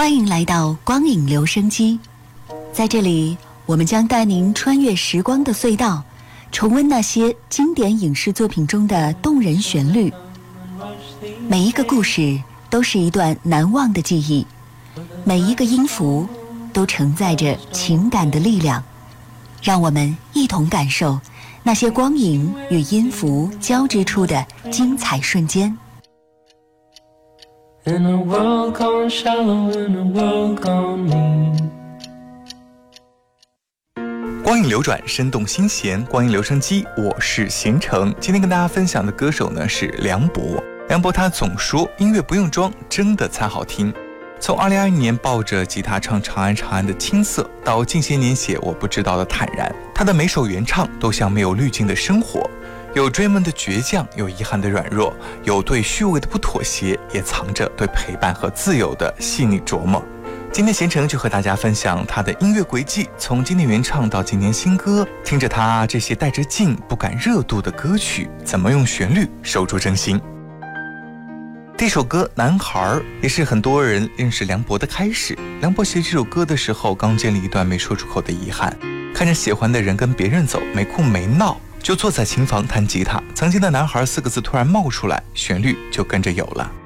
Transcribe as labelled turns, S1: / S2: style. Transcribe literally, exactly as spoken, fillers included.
S1: 欢迎来到光影留声机，在这里我们将带您穿越时光的隧道，重温那些经典影视作品中的动人旋律。每一个故事都是一段难忘的记忆，每一个音符都承载着情感的力量。让我们一同感受那些光影与音符交织出的精彩瞬间。
S2: In a world gone shallow, in a world gone mean。
S3: 光影流转，生动心弦，光影留声机，我是贤成。今天跟大家分享的歌手呢是梁博。梁博他总说音乐不用装，真的才好听。从二零二一年抱着吉他唱《长安长安》的青涩，到近些年写我不知道的坦然，他的每首原唱都像没有滤镜的生活，有追梦的倔强，有遗憾的软弱，有对虚伪的不妥协，也藏着对陪伴和自由的细腻琢磨。今天贤成就和大家分享他的音乐轨迹，从经典原唱到今年新歌，听着他这些带着劲不赶热度的歌曲，怎么用旋律守住真心。这首歌《男孩》也是很多人认识梁博的开始。梁博写这首歌的时候，刚经历一段没说出口的遗憾，看着喜欢的人跟别人走，没哭没闹，就坐在琴房弹吉他，曾经的男孩四个字突然冒出来，旋律就跟着有了。